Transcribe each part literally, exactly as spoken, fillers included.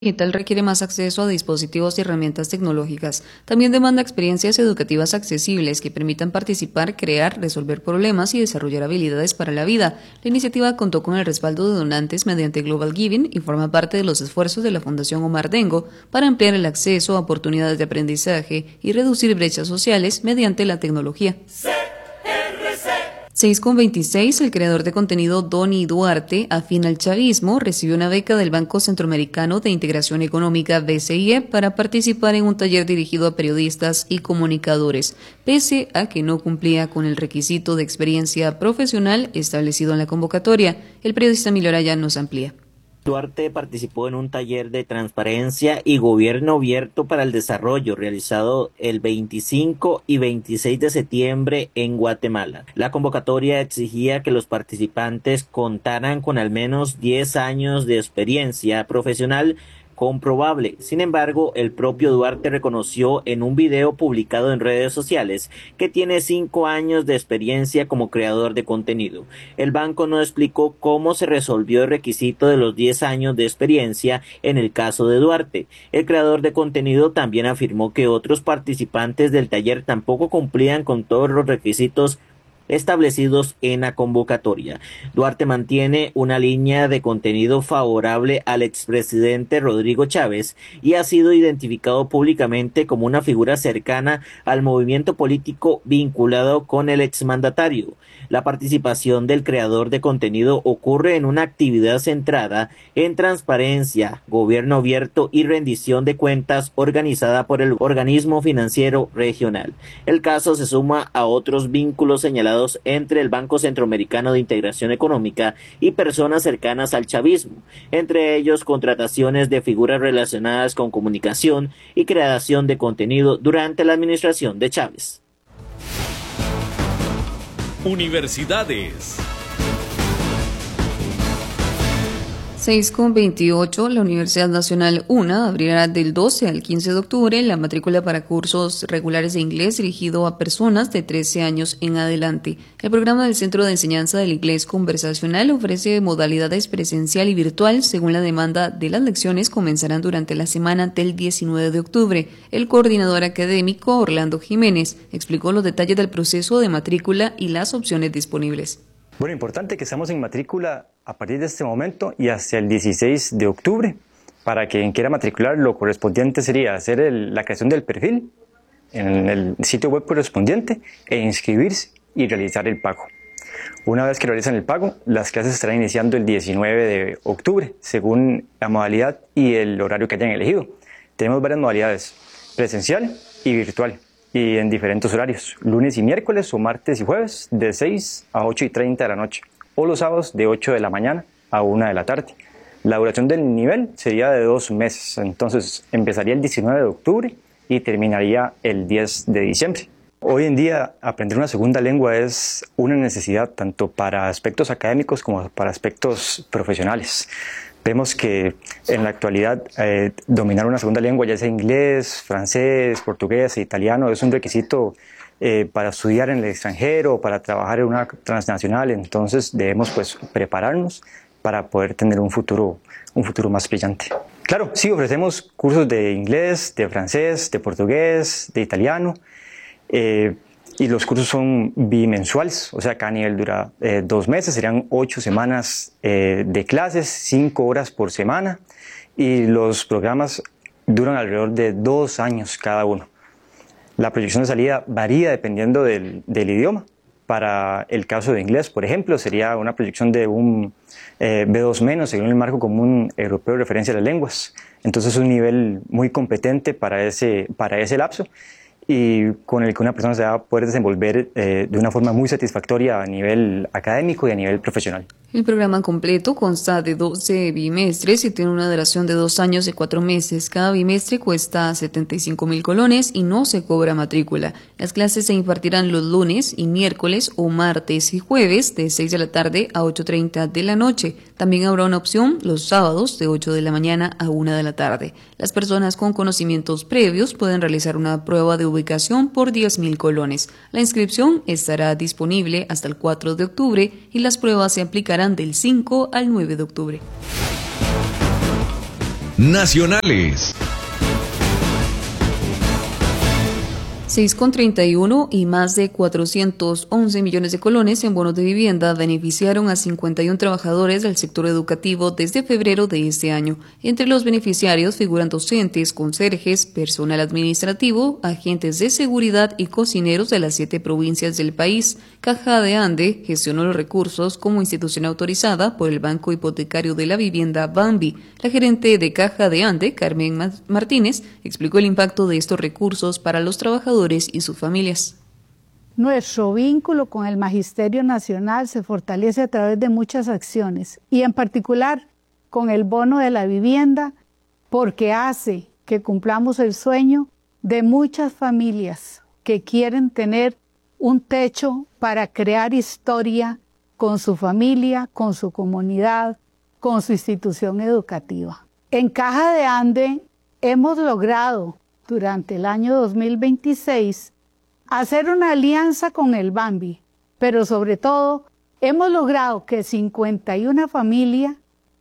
digital requiere más acceso a dispositivos y herramientas tecnológicas. También demanda experiencias educativas accesibles que permitan participar, crear, resolver problemas y desarrollar habilidades para la vida. La iniciativa contó con el respaldo de donantes mediante Global Giving y forma parte de los esfuerzos de la Fundación Omar Dengo para ampliar el acceso a oportunidades de aprendizaje y reducir brechas sociales mediante la tecnología. seis con veintiséis, el creador de contenido Donny Duarte, afín al chavismo, recibió una beca del Banco Centroamericano de Integración Económica B C I E para participar en un taller dirigido a periodistas y comunicadores, pese a que no cumplía con el requisito de experiencia profesional establecido en la convocatoria. El periodista Emilio Araya nos amplía. Duarte participó en un taller de transparencia y gobierno abierto para el desarrollo realizado el veinticinco y veintiséis de septiembre en Guatemala. La convocatoria exigía que los participantes contaran con al menos diez años de experiencia profesional comprobable. Sin embargo, el propio Duarte reconoció en un video publicado en redes sociales que tiene cinco años de experiencia como creador de contenido. El banco no explicó cómo se resolvió el requisito de los diez años de experiencia en el caso de Duarte. El creador de contenido también afirmó que otros participantes del taller tampoco cumplían con todos los requisitos establecidos en la convocatoria. Duarte mantiene una línea de contenido favorable al expresidente Rodrigo Chávez y ha sido identificado públicamente como una figura cercana al movimiento político vinculado con el exmandatario. La participación del creador de contenido ocurre en una actividad centrada en transparencia, gobierno abierto y rendición de cuentas organizada por el organismo financiero regional. El caso se suma a otros vínculos señalados entre el Banco Centroamericano de Integración Económica y personas cercanas al chavismo, entre ellos contrataciones de figuras relacionadas con comunicación y creación de contenido durante la administración de Chávez. Universidades. seis con veintiocho, la Universidad Nacional UNA abrirá del doce al quince de octubre la matrícula para cursos regulares de inglés dirigido a personas de trece años en adelante. El programa del Centro de Enseñanza del Inglés Conversacional ofrece modalidades presencial y virtual según la demanda de las lecciones. Comenzarán durante la semana del diecinueve de octubre. El coordinador académico Orlando Jiménez explicó los detalles del proceso de matrícula y las opciones disponibles. Bueno, importante que estamos en matrícula a partir de este momento y hacia el dieciséis de octubre. Para quien quiera matricular, lo correspondiente sería hacer el, la creación del perfil en el sitio web correspondiente e inscribirse y realizar el pago. Una vez que realizan el pago, las clases estarán iniciando el diecinueve de octubre, según la modalidad y el horario que hayan elegido. Tenemos varias modalidades, presencial y virtual, y en diferentes horarios, lunes y miércoles o martes y jueves de seis a ocho y treinta de la noche, o los sábados de ocho de la mañana a una de la tarde. La duración del nivel sería de dos meses, entonces empezaría el diecinueve de octubre y terminaría el diez de diciembre. Hoy en día aprender una segunda lengua es una necesidad tanto para aspectos académicos como para aspectos profesionales. Vemos que en la actualidad eh, dominar una segunda lengua, ya sea inglés, francés, portugués e italiano, es un requisito eh, para estudiar en el extranjero, para trabajar en una transnacional. Entonces debemos pues prepararnos para poder tener un futuro, un futuro más brillante. Claro, sí ofrecemos cursos de inglés, de francés, de portugués, de italiano. Eh, Y los cursos son bimensuales, o sea, cada nivel dura eh, dos meses, serían ocho semanas eh, de clases, cinco horas por semana, y los programas duran alrededor de dos años cada uno. La proyección de salida varía dependiendo del, del idioma. Para el caso de inglés, por ejemplo, sería una proyección de un eh, B dos menos, según el marco común europeo de referencia a las lenguas. Entonces es un nivel muy competente para ese, para ese lapso, y con el que una persona se va a poder desenvolver eh, de una forma muy satisfactoria a nivel académico y a nivel profesional. El programa completo consta de doce bimestres y tiene una duración de dos años y cuatro meses. Cada bimestre cuesta setenta y cinco mil colones y no se cobra matrícula. Las clases se impartirán los lunes y miércoles o martes y jueves de seis de la tarde a ocho y treinta de la noche. También habrá una opción los sábados de ocho de la mañana a una de la tarde. Las personas con conocimientos previos pueden realizar una prueba de ubicación por diez mil colones. La inscripción estará disponible hasta el cuatro de octubre y las pruebas se aplicarán del cinco al nueve de octubre. nacionales. seis coma treinta y uno y más de cuatrocientos once millones de colones en bonos de vivienda beneficiaron a cincuenta y uno trabajadores del sector educativo desde febrero de este año. Entre los beneficiarios figuran docentes, conserjes, personal administrativo, agentes de seguridad y cocineros de las siete provincias del país. Caja de Ande gestionó los recursos como institución autorizada por el Banco Hipotecario de la Vivienda Bambi. La gerente de Caja de Ande, Carmen Martínez, explicó el impacto de estos recursos para los trabajadores y sus familias. Nuestro vínculo con el Magisterio Nacional se fortalece a través de muchas acciones y en particular con el bono de la vivienda, porque hace que cumplamos el sueño de muchas familias que quieren tener un techo para crear historia con su familia, con su comunidad, con su institución educativa. En Caja de Ande hemos logrado durante el año dos mil veintiséis hacer una alianza con el Bambi, pero sobre todo hemos logrado que cincuenta y una familias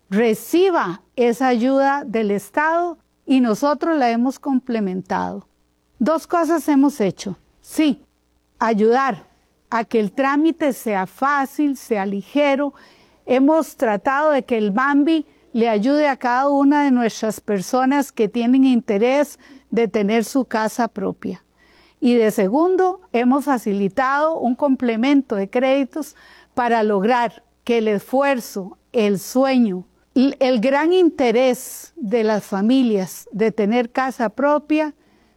reciba esa ayuda del Estado y nosotros la hemos complementado. Dos cosas hemos hecho. Sí, ayudar a que el trámite sea fácil, sea ligero. Hemos tratado de que el Bambi le ayude a cada una de nuestras personas que tienen interés de tener su casa propia. Y de segundo, hemos facilitado un complemento de créditos para lograr que el esfuerzo, el sueño, el gran interés de las familias de tener casa propia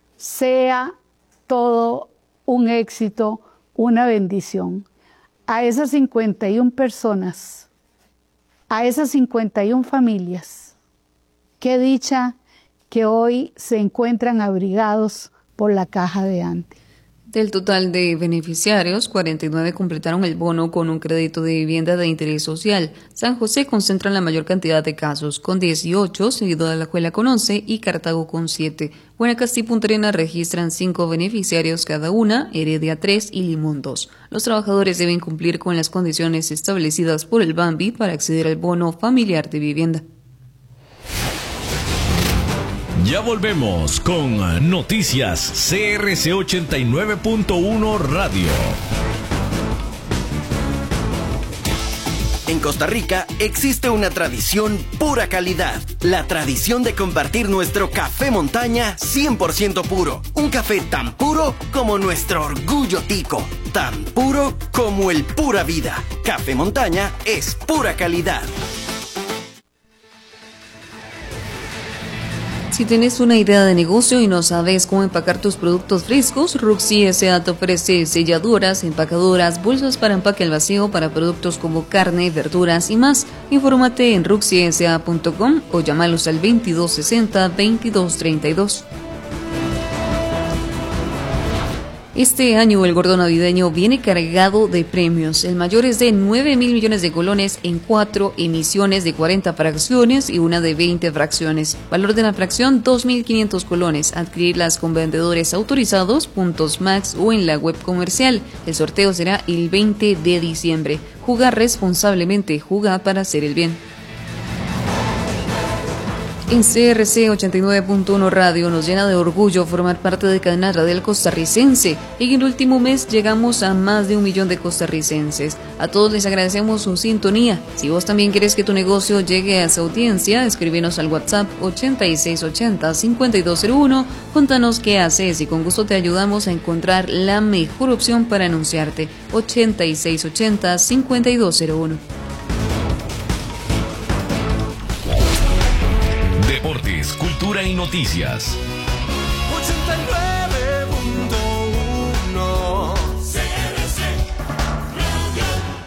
sea todo un éxito, una bendición. A esas cincuenta y una personas, a esas cincuenta y una familias, qué dicha que hoy se encuentran abrigados por la Caja de Ande. Del total de beneficiarios, cuarenta y nueve completaron el bono con un crédito de vivienda de interés social. San José concentra la mayor cantidad de casos, con dieciocho, seguido de Alajuela con once y Cartago con siete. Guanacaste y Punta Arenas registran cinco beneficiarios cada una, Heredia tres y Limón dos. Los trabajadores deben cumplir con las condiciones establecidas por el Bambi para acceder al bono familiar de vivienda. Ya volvemos con Noticias C R C ochenta y nueve punto uno Radio. En Costa Rica existe una tradición pura calidad. La tradición de compartir nuestro café montaña cien por ciento puro. Un café tan puro como nuestro orgullo tico. Tan puro como el pura vida. Café montaña es pura calidad. Si tienes una idea de negocio y no sabes cómo empacar tus productos frescos, Ruxy S A te ofrece selladoras, empacadoras, bolsas para empaque al vacío para productos como carne, verduras y más. Infórmate en ruxy s a punto com o llámalos al veintidós sesenta, veintidós treinta y dos. Este año el gordo navideño viene cargado de premios. El mayor es de nueve mil millones de colones en cuatro emisiones de cuarenta fracciones y una de veinte fracciones. Valor de la fracción dos mil quinientos colones. Adquirirlas con vendedores autorizados, puntos Max o en la web comercial. El sorteo será el veinte de diciembre. Jugar responsablemente, jugar para hacer el bien. En C R C ochenta y nueve punto uno Radio nos llena de orgullo formar parte de Cadena Radial Costarricense. En el último mes llegamos a más de un millón de costarricenses. A todos les agradecemos su sintonía. Si vos también quieres que tu negocio llegue a esa audiencia, escríbenos al WhatsApp ochenta y seis ochenta, cincuenta y dos cero uno. Contanos qué haces y con gusto te ayudamos a encontrar la mejor opción para anunciarte. ochenta y seis ochenta, cincuenta y dos cero uno. Deportes, cultura y noticias. ochenta y nueve punto uno C R C Radio.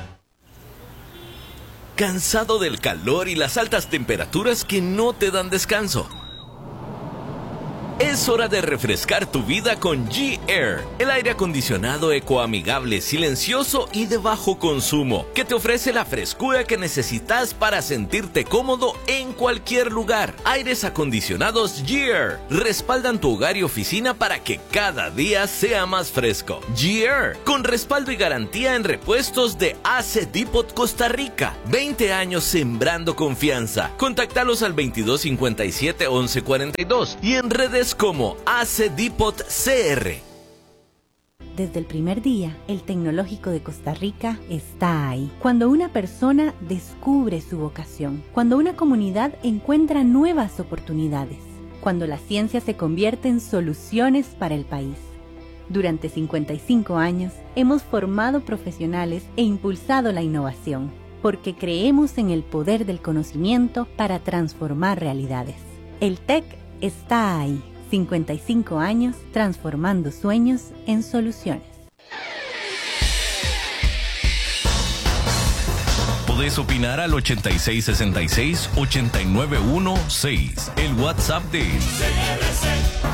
¿Cansado del calor y las altas temperaturas que no te dan descanso? Es Es hora de refrescar tu vida con G-Air, el aire acondicionado ecoamigable, silencioso y de bajo consumo, que te ofrece la frescura que necesitas para sentirte cómodo en cualquier lugar. Aires acondicionados G-Air respaldan tu hogar y oficina para que cada día sea más fresco. G-Air, con respaldo y garantía en repuestos de A C Depot Costa Rica. veinte años sembrando confianza. Contáctalos al veintidós cincuenta y siete once cuarenta y dos y en redes como A C Depot C R. Desde el primer día, el Tecnológico de Costa Rica está ahí. Cuando una persona descubre su vocación, cuando una comunidad encuentra nuevas oportunidades, cuando la ciencia se convierte en soluciones para el país. Durante cincuenta y cinco años, hemos formado profesionales e impulsado la innovación, porque creemos en el poder del conocimiento para transformar realidades. El T E C está ahí. cincuenta y cinco años transformando sueños en soluciones. Podés opinar al ochenta y seis sesenta y seis ochenta y nueve dieciséis, el WhatsApp de C R C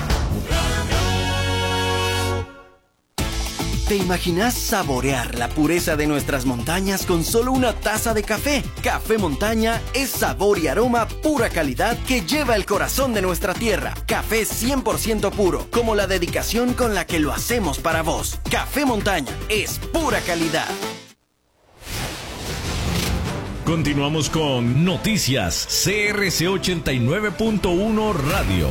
¿Te imaginas saborear la pureza de nuestras montañas con solo una taza de café? Café Montaña es sabor y aroma pura calidad que lleva el corazón de nuestra tierra. Café cien por ciento puro, como la dedicación con la que lo hacemos para vos. Café Montaña es pura calidad. Continuamos con Noticias C R C ochenta y nueve punto uno Radio.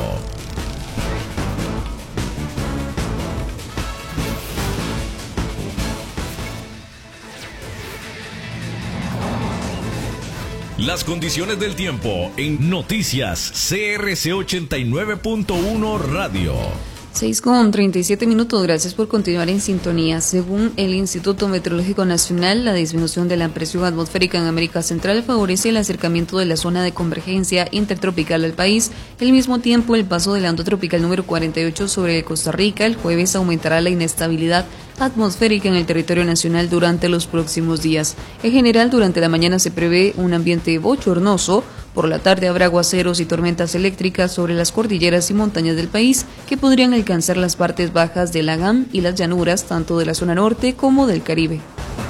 Las condiciones del tiempo en Noticias C R C ochenta y nueve punto uno Radio. seis con treinta y siete minutos, gracias por continuar en sintonía. Según el Instituto Meteorológico Nacional, la disminución de la presión atmosférica en América Central favorece el acercamiento de la zona de convergencia intertropical al país. Al mismo tiempo, el paso de la onda tropical número cuarenta y ocho sobre Costa Rica el jueves aumentará la inestabilidad atmosférica en el territorio nacional durante los próximos días. En general, durante la mañana se prevé un ambiente bochornoso. Por la tarde habrá aguaceros y tormentas eléctricas sobre las cordilleras y montañas del país que podrían alcanzar las partes bajas de la G A M y las llanuras tanto de la zona norte como del Caribe.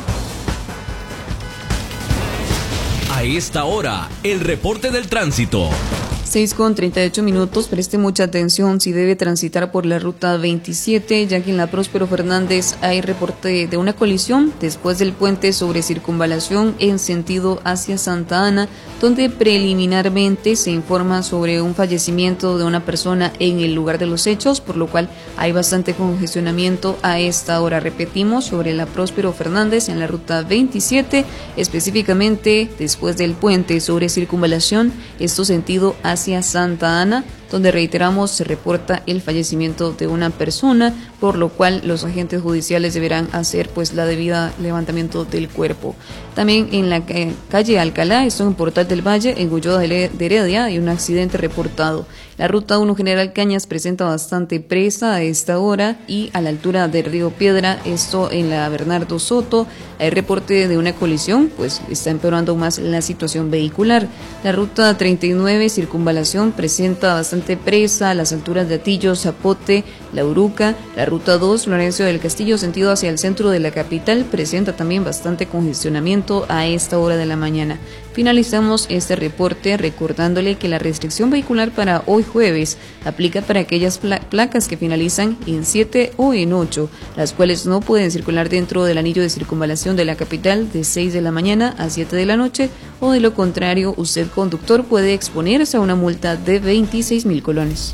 A esta hora, el reporte del tránsito. seis con treinta y ocho minutos, preste mucha atención si debe transitar por la ruta veintisiete, ya que en la Próspero Fernández hay reporte de una colisión después del puente sobre Circunvalación en sentido hacia Santa Ana, donde preliminarmente se informa sobre un fallecimiento de una persona en el lugar de los hechos, por lo cual hay bastante congestionamiento a esta hora. Repetimos, sobre la Próspero Fernández en la ruta veintisiete, específicamente después del puente sobre Circunvalación, esto sentido hacia hacia Santa Ana, donde reiteramos se reporta el fallecimiento de una persona, por lo cual los agentes judiciales deberán hacer pues la debida levantamiento del cuerpo. También en la calle Alcalá, esto en Portal del Valle, en Ulloa de Heredia, hay un accidente reportado. La ruta uno General Cañas presenta bastante presa a esta hora y a la altura del Río Piedra, esto en la Bernardo Soto, hay reporte de una colisión, pues está empeorando más la situación vehicular. La ruta treinta y nueve Circunvalación presenta bastante presa a las alturas de Atillo, Zapote, La Uruca. La ruta dos Florencio del Castillo, sentido hacia el centro de la capital, presenta también bastante congestionamiento a esta hora de la mañana. Finalizamos este reporte recordándole que la restricción vehicular para hoy jueves aplica para aquellas pla- placas que finalizan en siete o en ocho, las cuales no pueden circular dentro del anillo de circunvalación de la capital de seis de la mañana a siete de la noche, o de lo contrario, usted conductor puede exponerse a una multa de veintiséis mil colones.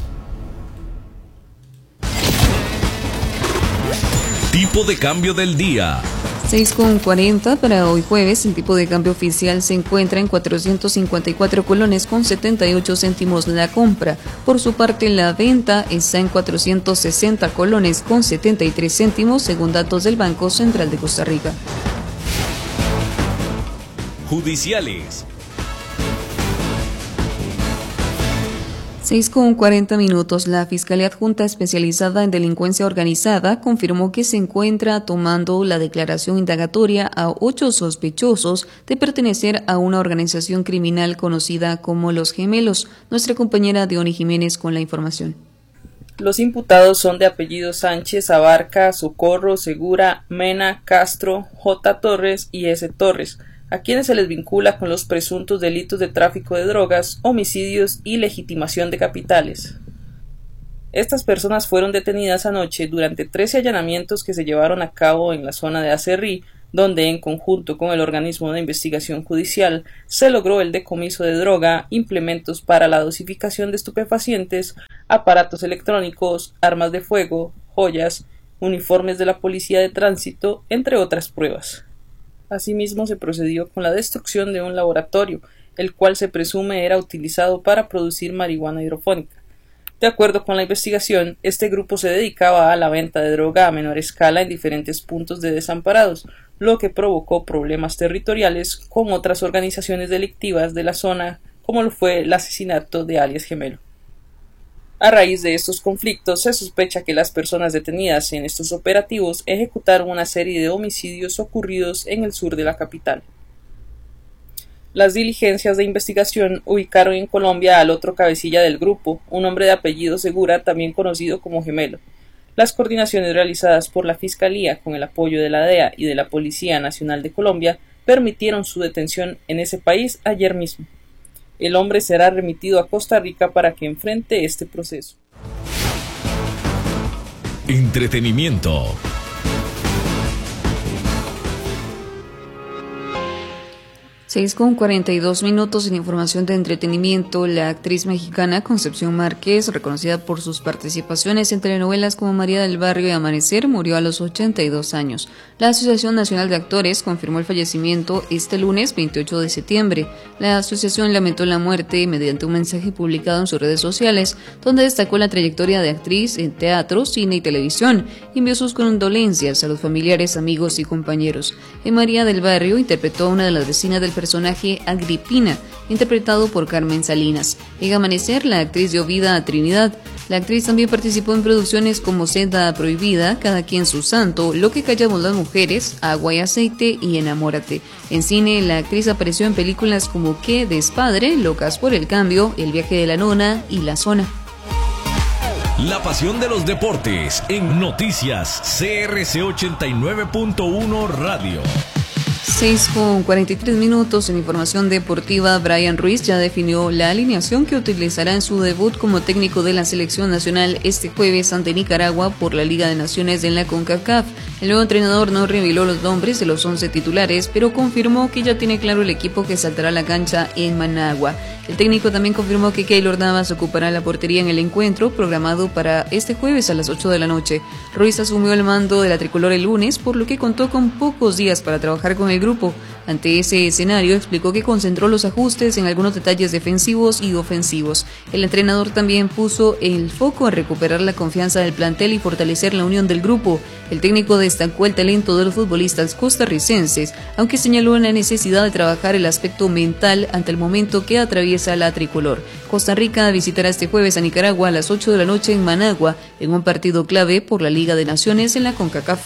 Tipo de cambio del día. seis con cuarenta para hoy jueves, el tipo de cambio oficial se encuentra en cuatrocientos cincuenta y cuatro colones con setenta y ocho céntimos la compra. Por su parte, la venta está en cuatrocientos sesenta colones con setenta y tres céntimos, según datos del Banco Central de Costa Rica. Judiciales. seis con cuarenta minutos. La Fiscalía Adjunta Especializada en Delincuencia Organizada confirmó que se encuentra tomando la declaración indagatoria a ocho sospechosos de pertenecer a una organización criminal conocida como Los Gemelos. Nuestra compañera Diony Jiménez con la información. Los imputados son de apellido Sánchez, Abarca, Socorro, Segura, Mena, Castro, J. Torres y S. Torres, a quienes se les vincula con los presuntos delitos de tráfico de drogas, homicidios y legitimación de capitales. Estas personas fueron detenidas anoche durante trece allanamientos que se llevaron a cabo en la zona de Acerrí, donde en conjunto con el organismo de investigación judicial se logró el decomiso de droga, implementos para la dosificación de estupefacientes, aparatos electrónicos, armas de fuego, joyas, uniformes de la policía de tránsito, entre otras pruebas. Asimismo, se procedió con la destrucción de un laboratorio, el cual se presume era utilizado para producir marihuana hidropónica. De acuerdo con la investigación, este grupo se dedicaba a la venta de droga a menor escala en diferentes puntos de desamparados, lo que provocó problemas territoriales con otras organizaciones delictivas de la zona, como lo fue el asesinato de alias Gemelo. A raíz de estos conflictos, se sospecha que las personas detenidas en estos operativos ejecutaron una serie de homicidios ocurridos en el sur de la capital. Las diligencias de investigación ubicaron en Colombia al otro cabecilla del grupo, un hombre de apellido Segura, también conocido como Gemelo. Las coordinaciones realizadas por la Fiscalía con el apoyo de la D E A y de la Policía Nacional de Colombia permitieron su detención en ese país ayer mismo. El hombre será remitido a Costa Rica para que enfrente este proceso. Entretenimiento. seis con cuarenta y dos minutos en información de entretenimiento. La actriz mexicana Concepción Márquez, reconocida por sus participaciones en telenovelas como María del Barrio y Amanecer, murió a los ochenta y dos años. La Asociación Nacional de Actores confirmó el fallecimiento este lunes veintiocho de septiembre. La asociación lamentó la muerte mediante un mensaje publicado en sus redes sociales, donde destacó la trayectoria de actriz en teatro, cine y televisión, y envió sus condolencias a los familiares, amigos y compañeros. En María del Barrio interpretó a una de las vecinas del personaje Agripina, interpretado por Carmen Salinas. En Amanecer, la actriz dio vida a Trinidad. La actriz también participó en producciones como Senda Prohibida, Cada quien su santo, Lo que callamos las mujeres, Agua y aceite y Enamórate. En cine, la actriz apareció en películas como Qué despadre, Locas por el cambio, El viaje de la nona y La zona. La pasión de los deportes en Noticias C R C ochenta y nueve punto uno Radio. seis con cuarenta y tres minutos en información deportiva. Brian Ruiz ya definió la alineación que utilizará en su debut como técnico de la selección nacional este jueves ante Nicaragua por la Liga de Naciones en la CONCACAF. El nuevo entrenador no reveló los nombres de los once titulares, pero confirmó que ya tiene claro el equipo que saltará a la cancha en Managua. El técnico también confirmó que Keylor Navas ocupará la portería en el encuentro programado para este jueves a las ocho de la noche. Ruiz asumió el mando de la tricolor el lunes, por lo que contó con pocos días para trabajar con el grupo. Ante ese escenario, explicó que concentró los ajustes en algunos detalles defensivos y ofensivos. El entrenador también puso el foco en recuperar la confianza del plantel y fortalecer la unión del grupo. El técnico destacó el talento de los futbolistas costarricenses, aunque señaló la necesidad de trabajar el aspecto mental ante el momento que atraviesa la tricolor. Costa Rica visitará este jueves a Nicaragua a las ocho de la noche en Managua, en un partido clave por la Liga de Naciones en la CONCACAF.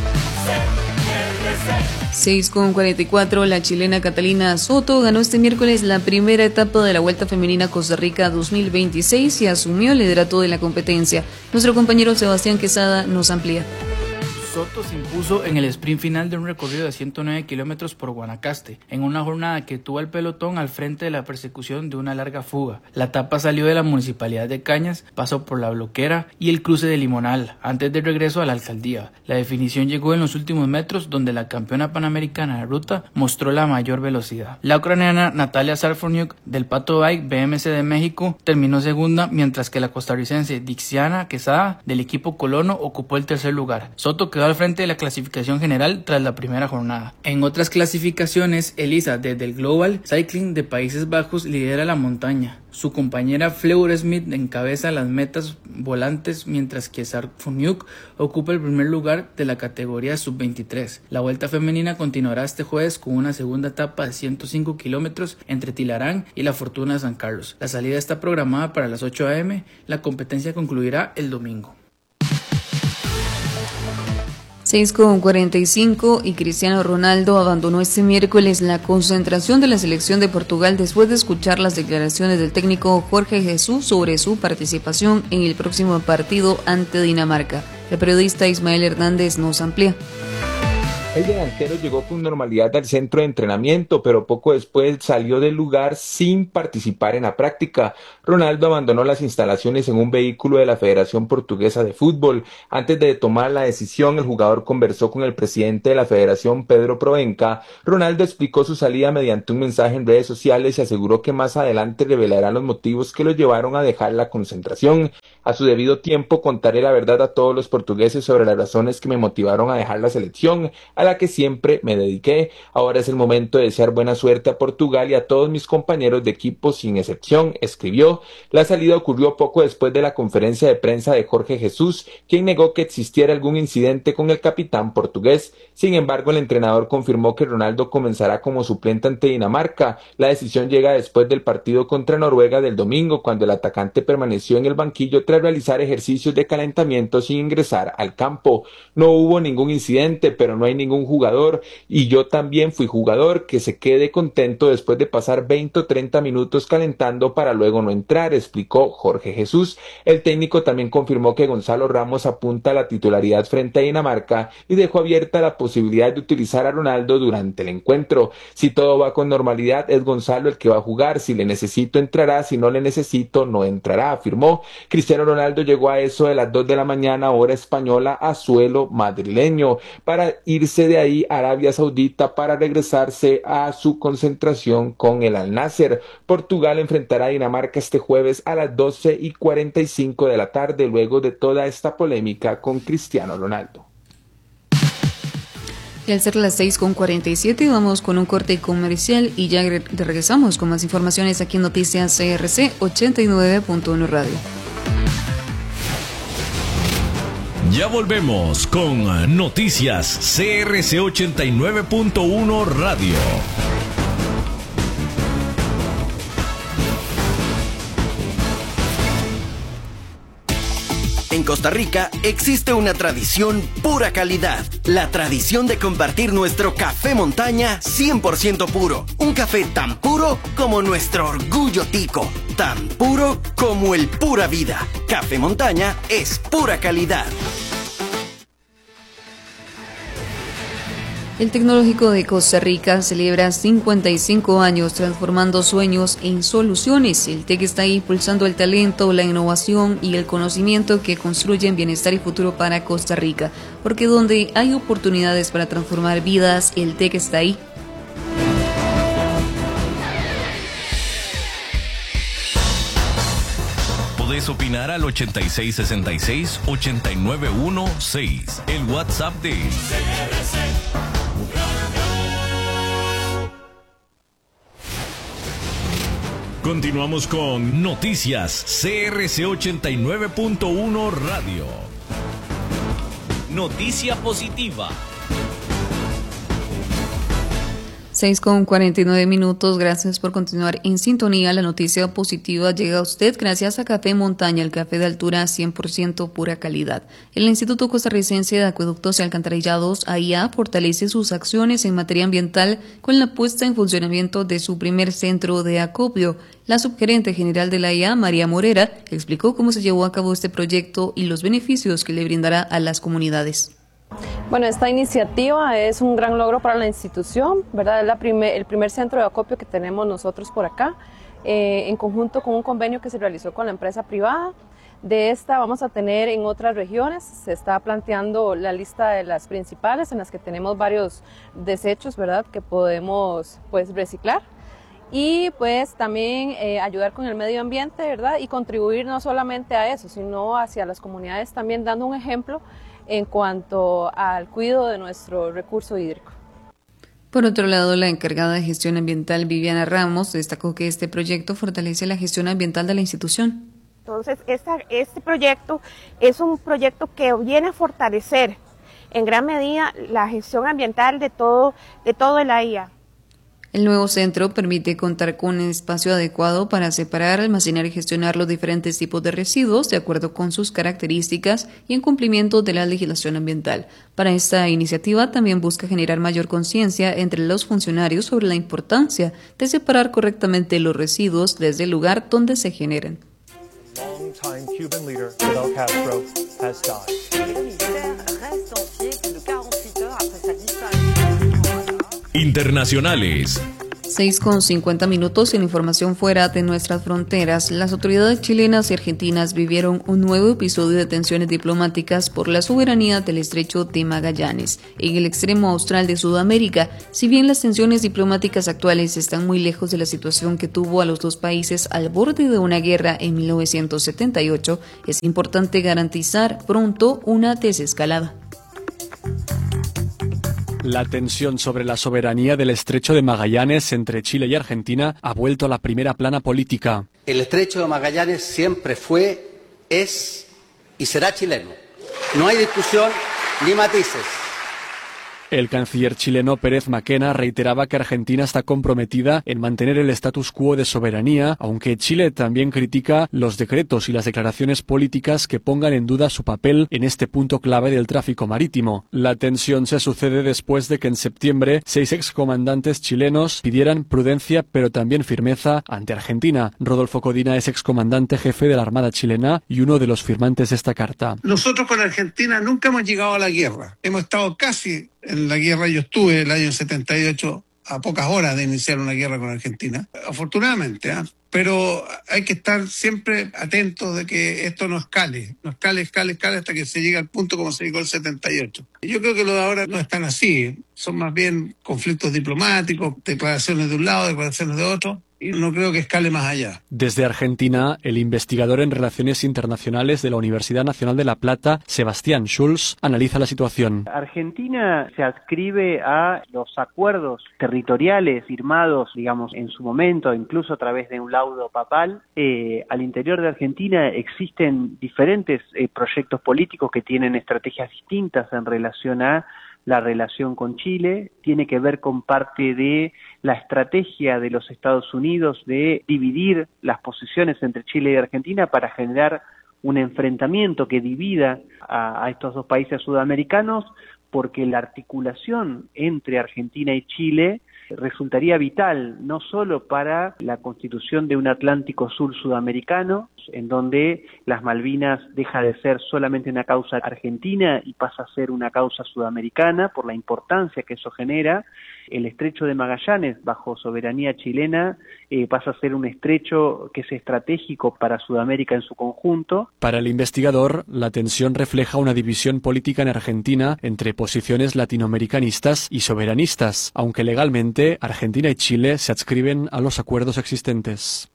seis con cuarenta y cuatro, la chilena Catalina Soto ganó este miércoles la primera etapa de la Vuelta Femenina Costa Rica dos mil veintiséis y asumió el liderato de la competencia. Nuestro compañero Sebastián Quesada nos amplía. Soto se impuso en el sprint final de un recorrido de ciento nueve kilómetros por Guanacaste, en una jornada que tuvo al pelotón al frente de la persecución de una larga fuga. La etapa salió de la municipalidad de Cañas, pasó por La Bloquera y el cruce de Limonal, antes de regreso a la alcaldía. La definición llegó en los últimos metros, donde la campeona panamericana de ruta mostró la mayor velocidad. La ucraniana Natalia Sarfoniuk del Pato Bike B M C de México terminó segunda, mientras que la costarricense Dixiana Quesada del equipo colono ocupó el tercer lugar. Soto quedó al frente de la clasificación general tras la primera jornada. En otras clasificaciones, Elisa desde el Global Cycling de Países Bajos lidera la montaña. Su compañera Fleur Smith encabeza las metas volantes, mientras que Sarfoniuk ocupa el primer lugar de la categoría sub veintitrés. La vuelta femenina continuará este jueves con una segunda etapa de ciento cinco kilómetros entre Tilarán y La Fortuna de San Carlos. La salida está programada para las ocho a eme. La competencia concluirá el domingo. seis con cuarenta y cinco y Cristiano Ronaldo abandonó este miércoles la concentración de la selección de Portugal después de escuchar las declaraciones del técnico Jorge Jesús sobre su participación en el próximo partido ante Dinamarca. El periodista Ismael Hernández nos amplía. El delantero llegó con normalidad al centro de entrenamiento, pero poco después salió del lugar sin participar en la práctica. Ronaldo abandonó las instalaciones en un vehículo de la Federación Portuguesa de Fútbol. Antes de tomar la decisión, el jugador conversó con el presidente de la Federación, Pedro Proença. Ronaldo explicó su salida mediante un mensaje en redes sociales y aseguró que más adelante revelará los motivos que lo llevaron a dejar la concentración. A su debido tiempo contaré la verdad a todos los portugueses sobre las razones que me motivaron a dejar la selección, a la que siempre me dediqué. Ahora es el momento de desear buena suerte a Portugal y a todos mis compañeros de equipo sin excepción, escribió. La salida ocurrió poco después de la conferencia de prensa de Jorge Jesús, quien negó que existiera algún incidente con el capitán portugués. Sin embargo, el entrenador confirmó que Ronaldo comenzará como suplente ante Dinamarca. La decisión llega después del partido contra Noruega del domingo, cuando el atacante permaneció en el banquillo tras realizar ejercicios de calentamiento sin ingresar al campo. No hubo ningún incidente, pero no hay ningún jugador, y yo también fui jugador, que se quede contento después de pasar veinte o treinta minutos calentando para luego no entrar, explicó Jorge Jesús. El técnico también confirmó que Gonzalo Ramos apunta a la titularidad frente a Dinamarca y dejó abierta la posibilidad de utilizar a Ronaldo durante el encuentro. Si todo va con normalidad, es Gonzalo el que va a jugar. Si le necesito, entrará. Si no le necesito, no entrará, afirmó. Cristiano Ronaldo llegó a eso de las dos de la mañana, hora española, a suelo madrileño, para irse de ahí a Arabia Saudita para regresarse a su concentración con el Al Nasser. Portugal enfrentará a Dinamarca este jueves a las doce y cuarenta y cinco de la tarde, luego de toda esta polémica con Cristiano Ronaldo. Y al ser las seis con cuarenta y siete vamos con un corte comercial y ya regresamos con más informaciones aquí en Noticias C R C ochenta y nueve punto uno Radio. Ya volvemos con Noticias C R C ochenta y nueve punto uno Radio. En Costa Rica existe una tradición pura calidad, la tradición de compartir nuestro café montaña cien por ciento puro, un café tan puro como nuestro orgullo tico, tan puro como el pura vida. Café Montaña es pura calidad. El Tecnológico de Costa Rica celebra cincuenta y cinco años transformando sueños en soluciones. El TEC está impulsando el talento, la innovación y el conocimiento que construyen bienestar y futuro para Costa Rica, porque donde hay oportunidades para transformar vidas, el TEC está ahí. Podés opinar al ochenta y seis sesenta y seis ochenta y nueve dieciséis, el WhatsApp de C R C. Continuamos con Noticias C R C ochenta y nueve punto uno Radio. Noticia positiva. seis con cuarenta y nueve minutos, gracias por continuar en sintonía. La noticia positiva llega a usted gracias a Café Montaña, el café de altura cien por ciento pura calidad. El Instituto Costarricense de Acueductos y Alcantarillados, A I A, fortalece sus acciones en materia ambiental con la puesta en funcionamiento de su primer centro de acopio. La subgerente general de la A I A, María Morera, explicó cómo se llevó a cabo este proyecto y los beneficios que le brindará a las comunidades. Bueno, esta iniciativa es un gran logro para la institución, ¿verdad? Es la primer, el primer centro de acopio que tenemos nosotros por acá, eh, en conjunto con un convenio que se realizó con la empresa privada. De esta vamos a tener en otras regiones. Se está planteando la lista de las principales en las que tenemos varios desechos, ¿verdad?, que podemos pues reciclar. Y pues también eh, ayudar con el medio ambiente, ¿verdad?, y contribuir no solamente a eso, sino hacia las comunidades también dando un ejemplo en cuanto al cuidado de nuestro recurso hídrico. Por otro lado, la encargada de gestión ambiental, Viviana Ramos, destacó que este proyecto fortalece la gestión ambiental de la institución. Entonces, esta, este proyecto es un proyecto que viene a fortalecer en gran medida la gestión ambiental de todo, de todo el A I A. El nuevo centro permite contar con un espacio adecuado para separar, almacenar y gestionar los diferentes tipos de residuos de acuerdo con sus características y en cumplimiento de la legislación ambiental. Para esta iniciativa también busca generar mayor conciencia entre los funcionarios sobre la importancia de separar correctamente los residuos desde el lugar donde se generan. Longtime Cuban leader Fidel Castro has died. Internacionales. seis con cincuenta minutos en información fuera de nuestras fronteras. Las autoridades chilenas y argentinas vivieron un nuevo episodio de tensiones diplomáticas por la soberanía del estrecho de Magallanes, en el extremo austral de Sudamérica. Si bien las tensiones diplomáticas actuales están muy lejos de la situación que tuvo a los dos países al borde de una guerra en mil novecientos setenta y ocho, es importante garantizar pronto una desescalada. La tensión sobre la soberanía del estrecho de Magallanes entre Chile y Argentina ha vuelto a la primera plana política. El estrecho de Magallanes siempre fue, es y será chileno. No hay discusión ni matices. El canciller chileno Pérez Mackenna reiteraba que Argentina está comprometida en mantener el status quo de soberanía, aunque Chile también critica los decretos y las declaraciones políticas que pongan en duda su papel en este punto clave del tráfico marítimo. La tensión se sucede después de que en septiembre seis excomandantes chilenos pidieran prudencia pero también firmeza ante Argentina. Rodolfo Codina es excomandante jefe de la Armada chilena y uno de los firmantes de esta carta. Nosotros con Argentina nunca hemos llegado a la guerra. Hemos estado casi en la guerra. Yo estuve el año setenta y ocho a pocas horas de iniciar una guerra con Argentina, afortunadamente, ¿eh? Pero hay que estar siempre atentos de que esto no escale, no escale, escale, escale hasta que se llegue al punto como se llegó el setenta y ocho. Yo creo que lo de ahora no están así, son más bien conflictos diplomáticos, declaraciones de un lado, declaraciones de otro, y no creo que escale más allá. Desde Argentina, el investigador en Relaciones Internacionales de la Universidad Nacional de La Plata, Sebastián Schulz, analiza la situación. Argentina se adscribe a los acuerdos territoriales firmados, digamos, en su momento, incluso a través de un laudo papal. Eh, al interior de Argentina existen diferentes eh, proyectos políticos que tienen estrategias distintas en relación a la relación con Chile. Tiene que ver con parte de la estrategia de los Estados Unidos de dividir las posiciones entre Chile y Argentina para generar un enfrentamiento que divida a, a estos dos países sudamericanos, porque la articulación entre Argentina y Chile resultaría vital no solo para la constitución de un Atlántico Sur sudamericano, en donde las Malvinas deja de ser solamente una causa argentina y pasa a ser una causa sudamericana por la importancia que eso genera. El estrecho de Magallanes, bajo soberanía chilena, eh, pasa a ser un estrecho que es estratégico para Sudamérica en su conjunto. Para el investigador, la tensión refleja una división política en Argentina entre posiciones latinoamericanistas y soberanistas, aunque legalmente Argentina y Chile se adscriben a los acuerdos existentes.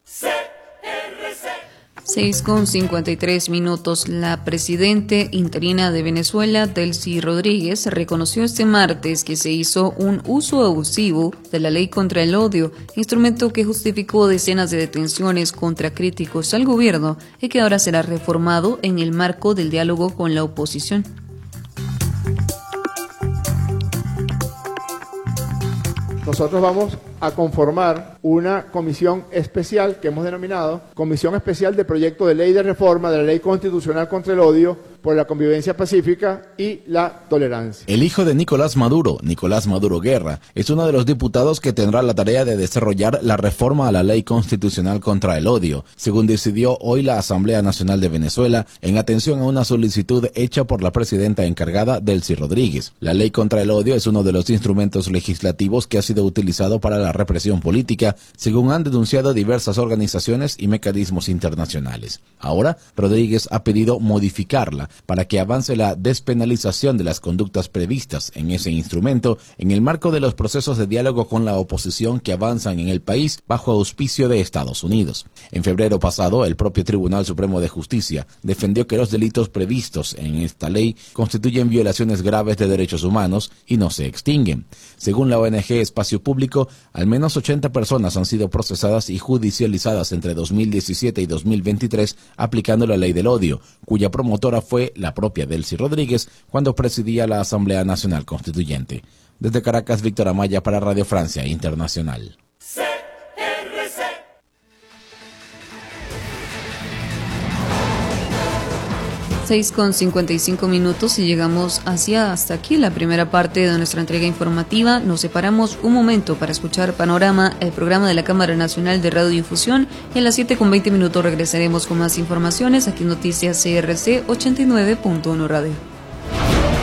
seis con cincuenta y tres minutos. La presidente interina de Venezuela, Delcy Rodríguez, reconoció este martes que se hizo un uso abusivo de la ley contra el odio, instrumento que justificó decenas de detenciones contra críticos al gobierno y que ahora será reformado en el marco del diálogo con la oposición. Nosotros vamos a conformar una comisión especial que hemos denominado Comisión Especial de Proyecto de Ley de Reforma de la Ley Constitucional contra el Odio por la Convivencia Pacífica y la Tolerancia. El hijo de Nicolás Maduro, Nicolás Maduro Guerra, es uno de los diputados que tendrá la tarea de desarrollar la reforma a la Ley Constitucional contra el Odio, según decidió hoy la Asamblea Nacional de Venezuela en atención a una solicitud hecha por la presidenta encargada, Delcy Rodríguez. La Ley contra el Odio es uno de los instrumentos legislativos que ha sido utilizado para la represión política, según han denunciado diversas organizaciones y mecanismos internacionales. Ahora, Rodríguez ha pedido modificarla para que avance la despenalización de las conductas previstas en ese instrumento en el marco de los procesos de diálogo con la oposición que avanzan en el país bajo auspicio de Estados Unidos. En febrero pasado, el propio Tribunal Supremo de Justicia defendió que los delitos previstos en esta ley constituyen violaciones graves de derechos humanos y no se extinguen. Según la O N G Espacio Público, al menos ochenta personas han sido procesadas y judicializadas entre dos mil diecisiete y dos mil veintitrés aplicando la ley del odio, cuya promotora fue la propia Delcy Rodríguez cuando presidía la Asamblea Nacional Constituyente. Desde Caracas, Víctor Amaya para Radio Francia Internacional. seis con cincuenta y cinco minutos y llegamos hacia hasta aquí la primera parte de nuestra entrega informativa. Nos separamos un momento para escuchar Panorama, el programa de la Cámara Nacional de Radiodifusión, y a las siete con veinte minutos regresaremos con más informaciones aquí en Noticias C R C ochenta y nueve punto uno Radio.